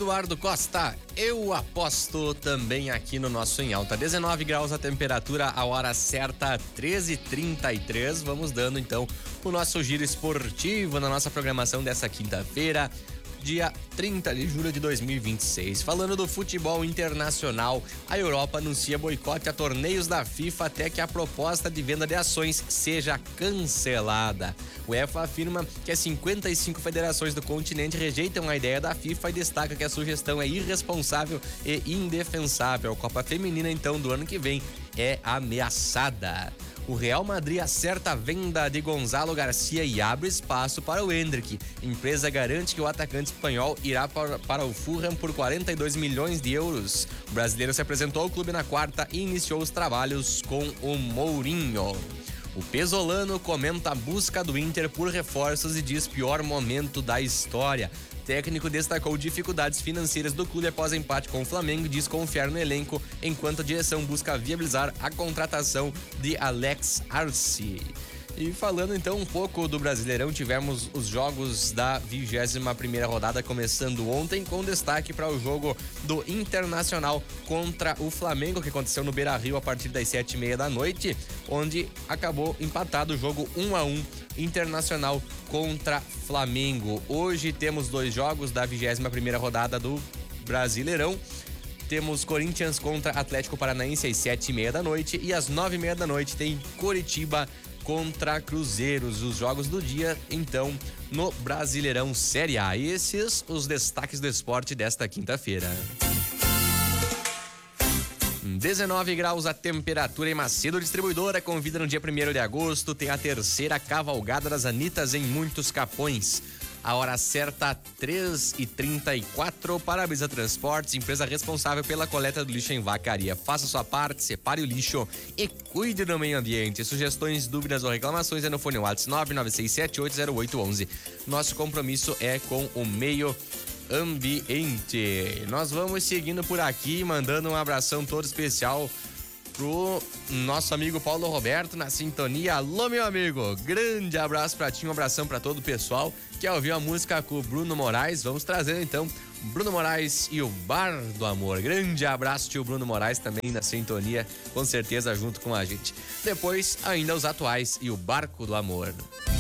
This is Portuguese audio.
Eduardo Costa, eu aposto também aqui no nosso Em Alta. 19 graus a temperatura, a hora certa 13h33. Vamos dando então o nosso giro esportivo na nossa programação dessa quinta-feira, dia 30 de julho de 2026. Falando do futebol internacional, a Europa anuncia boicote a torneios da FIFA até que a proposta de venda de ações seja cancelada. O UEFA afirma que as 55 federações do continente rejeitam a ideia da FIFA e destaca que a sugestão é irresponsável e indefensável. A Copa Feminina, então, do ano que vem é ameaçada. O Real Madrid acerta a venda de Gonzalo Garcia e abre espaço para o Endrick. Empresa garante que o atacante espanhol irá para o Fulham por 42 milhões de euros. O brasileiro se apresentou ao clube na quarta e iniciou os trabalhos com o Mourinho. O pesolano comenta a busca do Inter por reforços e diz pior momento da história. O técnico destacou dificuldades financeiras do clube após empate com o Flamengo e diz confiar no elenco, enquanto a direção busca viabilizar a contratação de Alex Arce. E falando então um pouco do Brasileirão, tivemos os jogos da 21ª rodada começando ontem, com destaque para o jogo do Internacional contra o Flamengo, que aconteceu no Beira-Rio a partir das 7h30 da noite, onde acabou empatado o jogo 1-1, Internacional contra Flamengo. Hoje temos dois jogos da 21ª rodada do Brasileirão. Temos Corinthians contra Atlético Paranaense às 7h30 da noite e às 9h30 da noite tem Coritiba contra Cruzeiros. Os jogos do dia, então, no Brasileirão Série A. Esses os destaques do esporte desta quinta-feira. 19 graus a temperatura em Macedo Distribuidora. Convida no dia 1º de agosto, tem a terceira cavalgada das Anitas em muitos Capões. A hora certa, 3h34. Parabisa Transportes, empresa responsável pela coleta do lixo em Vacaria. Faça sua parte, separe o lixo e cuide do meio ambiente. Sugestões, dúvidas ou reclamações é no fone WhatsApp 996780811. Nosso compromisso é com o meio ambiente. Nós vamos seguindo por aqui, mandando um abração todo especial pro nosso amigo Paulo Roberto na sintonia. Alô, meu amigo, grande abraço pra ti, um abração pra todo o pessoal. Quer ouvir a música com o Bruno Moraes? Vamos trazer então Bruno Moraes e o Bar do Amor. Grande abraço, tio Bruno Moraes, também na sintonia, com certeza junto com a gente. Depois, ainda os atuais e o Barco do Amor.